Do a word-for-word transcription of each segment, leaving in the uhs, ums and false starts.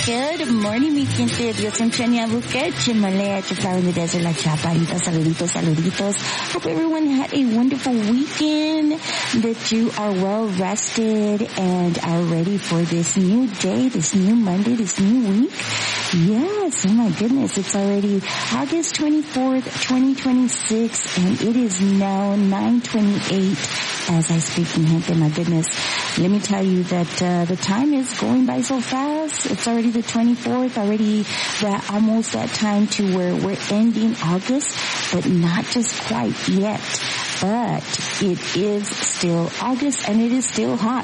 Good morning, mi gente. Dios en Buket, Chimalea, Chiflower in the Desert, La Chaparita, saluditos, saluditos. Hope everyone had a wonderful weekend, that you are well rested and are ready for this new day, this new Monday, this new week. Yes, oh my goodness, it's already August twenty-fourth, twenty twenty-six, and it is now nine twenty-eight as I speak, mi gente, my goodness. Let me tell you that uh, the time is going by so fast. It's already the twenty-fourth, already that almost that time to where we're ending August, but not just quite yet. But it is still August and it is still hot.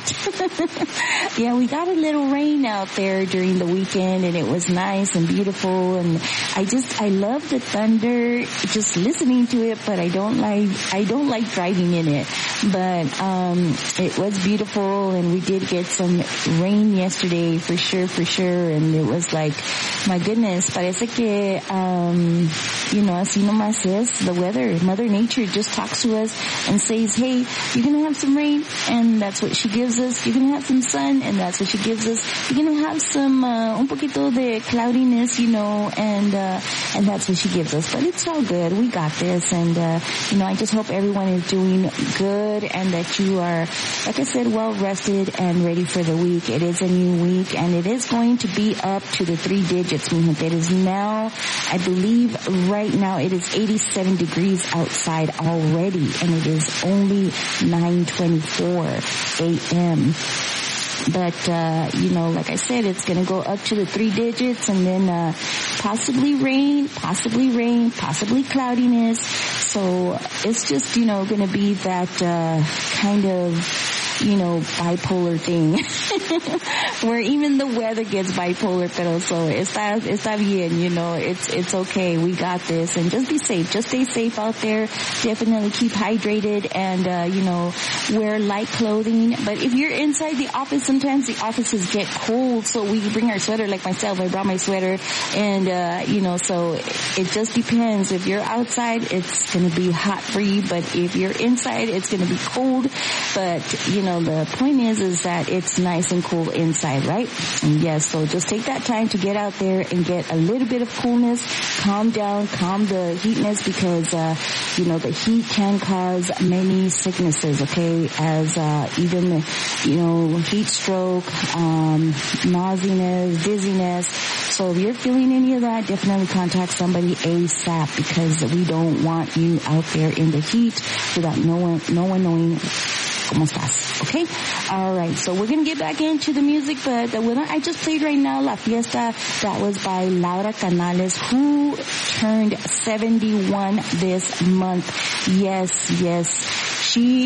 Yeah, we got a little rain out there during the weekend and it was nice and beautiful, and I just, I love the thunder, just listening to it, but I don't like, I don't like driving in it. But, um, it was beautiful and we did get some rain yesterday for sure, for sure, and it was like, my goodness, parece que, um, you know, así nomás es the weather. Mother Nature just talks to us and says, hey, you're going to have some rain, and that's what she gives us. You're going to have some sun, and that's what she gives us. You're going to have some, uh, un poquito de cloudiness, you know, and, uh, and that's what she gives us. But it's all good. We got this, and, uh, you know, I just hope everyone is doing good and that you are, like I said, well rested and ready for the week. It is a new week, and it is going to be up to the three digits, mi gente. It is now, I believe right now, it is eighty-seven degrees outside already, and it is only nine twenty-four a.m. But, uh, you know, like I said, it's going to go up to the three digits, and then, uh, possibly rain, possibly rain, possibly cloudiness. So it's just, you know, going to be that, uh, kind of, you know, bipolar thing where even the weather gets bipolar, pero so está, está bien, you know, it's, it's okay. We got this, and just be safe. Just stay safe out there. Definitely keep hydrated and, uh, you know, wear light clothing. But if you're inside the office, sometimes the offices get cold, so we bring our sweater, like myself. I brought my sweater, and, uh, you know, so it just depends. If you're outside, it's going to be hot for you, but if you're inside, it's going to be cold. But, you know, the point is, is that it's nice and cool inside, right? And yes, so just take that time to get out there and get a little bit of coolness, calm down, calm the heatness, because, uh, you know, the heat can cause many sicknesses, okay? As, uh, even, you know, heat stroke, um, nauseousness, dizziness. So if you're feeling any of that, definitely contact somebody ASAP, because we don't want you out there in the heat without no one, no one knowing cómo estás, okay? Alright, so we're gonna get back into the music, but the one I just played right now, La Fiesta, that was by Laura Canales, who turned seventy-one this month. Yes, yes, she